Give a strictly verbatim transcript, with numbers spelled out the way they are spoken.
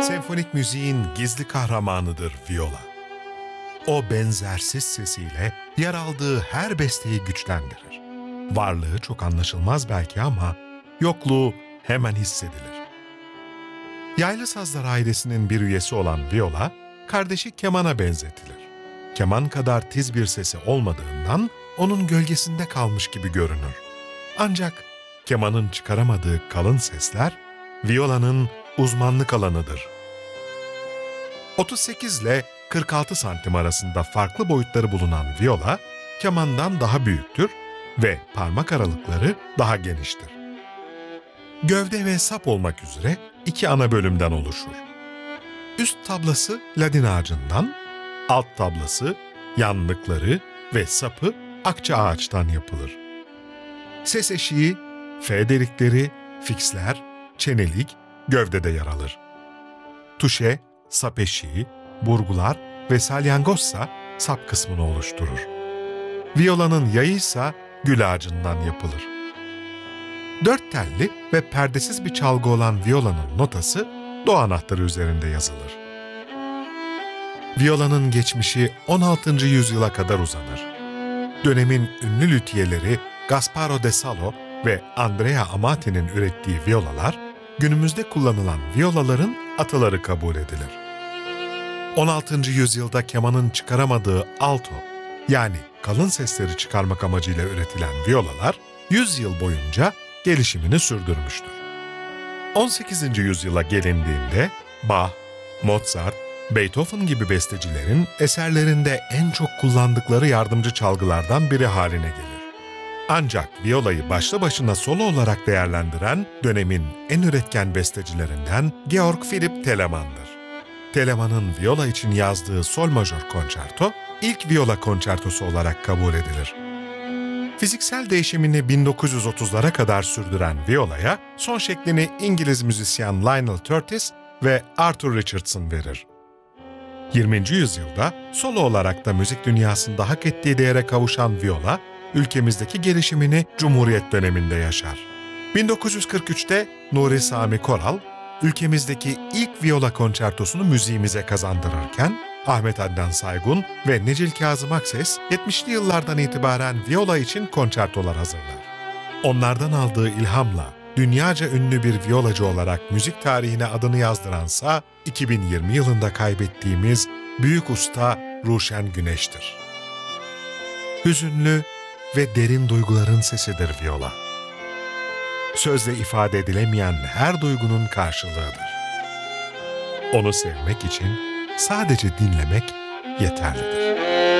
Senfonik müziğin gizli kahramanıdır viola. O benzersiz sesiyle yer aldığı her besteyi güçlendirir. Varlığı çok anlaşılmaz belki ama yokluğu hemen hissedilir. Yaylı sazlar ailesinin bir üyesi olan viola, kardeşi kemana benzetilir. Keman kadar tiz bir sesi olmadığından onun gölgesinde kalmış gibi görünür. Ancak kemanın çıkaramadığı kalın sesler, violanın uzmanlık alanıdır. otuz sekiz ile kırk altı santim arasında farklı boyutları bulunan viola, kemandan daha büyüktür ve parmak aralıkları daha geniştir. Gövde ve sap olmak üzere iki ana bölümden oluşur. Üst tablası ladin ağacından, alt tablası, yanlıkları ve sapı akça ağaçtan yapılır. Ses eşiği, F delikleri, fiksler, çenelik, gövdede yer alır. Tuşe, sap eşiği, burgular ve salyangozsa sap kısmını oluşturur. Violanın yayı ise gül ağacından yapılır. Dört telli ve perdesiz bir çalgı olan violanın notası do anahtarı üzerinde yazılır. Violanın geçmişi on altıncı yüzyıla kadar uzanır. Dönemin ünlü lüthiyeleri Gasparo de Salo ve Andrea Amati'nin ürettiği violalar, günümüzde kullanılan violaların ataları kabul edilir. on altıncı yüzyılda kemanın çıkaramadığı alto, yani kalın sesleri çıkarmak amacıyla üretilen violalar, yüz yıl boyunca gelişimini sürdürmüştür. on sekizinci yüzyıla gelindiğinde Bach, Mozart, Beethoven gibi bestecilerin eserlerinde en çok kullandıkları yardımcı çalgılardan biri haline gelir. Ancak violayı başlı başına solo olarak değerlendiren dönemin en üretken bestecilerinden Georg Philipp Telemann'dır. Telemann'ın viola için yazdığı sol majör konçerto, ilk viola konçertosu olarak kabul edilir. Fiziksel değişimini bin dokuz yüz otuzlara kadar sürdüren violaya son şeklini İngiliz müzisyen Lionel Curtis ve Arthur Richardson verir. yirminci yüzyılda solo olarak da müzik dünyasında hak ettiği değere kavuşan viola, ülkemizdeki gelişimini Cumhuriyet döneminde yaşar. bin dokuz yüz kırk üçte Nuri Sami Koral, ülkemizdeki ilk viola konçertosunu müziğimize kazandırırken, Ahmet Adnan Saygun ve Necil Kazım Akses yetmişli yıllardan itibaren viola için konçertolar hazırlar. Onlardan aldığı ilhamla dünyaca ünlü bir violacı olarak müzik tarihine adını yazdıransa iki bin yirmi yılında kaybettiğimiz büyük usta Ruşen Güneş'tir. Hüzünlü ve derin duyguların sesidir viola. Sözle ifade edilemeyen her duygunun karşılığıdır. Onu sevmek için sadece dinlemek yeterlidir.